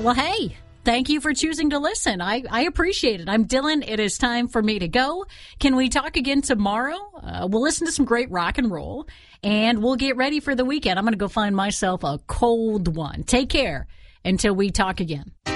Well, hey, thank you for choosing to listen. I appreciate it. I'm Dylan. It is time for me to go. Can we talk again tomorrow? We'll listen to some great rock and roll, and we'll get ready for the weekend. I'm going to go find myself a cold one. Take care until we talk again.